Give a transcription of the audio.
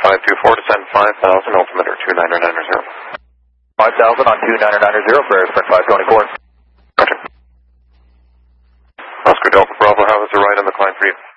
524 to send 5,000, altimeter 29990. 5,000 on 29990 for Airspring 524. Roger. Oscar Delta Bravo, how is the ride on the climb for you?